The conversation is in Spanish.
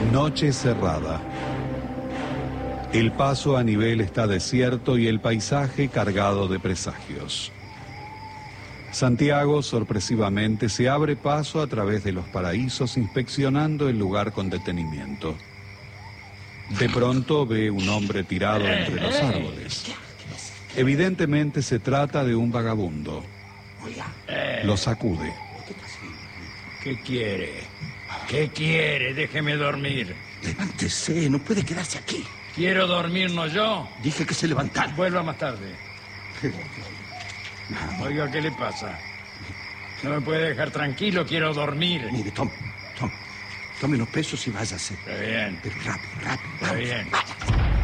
Noche cerrada. El paso a nivel está desierto y el paisaje cargado de presagios. Santiago sorpresivamente se abre paso a través de los paraísos inspeccionando el lugar con detenimiento. De pronto ve un hombre tirado entre los árboles. Evidentemente se trata de un vagabundo. Lo sacude. ¿Qué quiere? ¿Qué quiere? Déjeme dormir. Levántese, no puede quedarse aquí. ¿Quiero dormir, no yo? Dije que se levantara. Vuelva más tarde. Oiga, ¿qué le pasa? No me puede dejar tranquilo, quiero dormir. Mire, tome los pesos y váyase. Está bien. Pero rápido. Está bien. Vaya.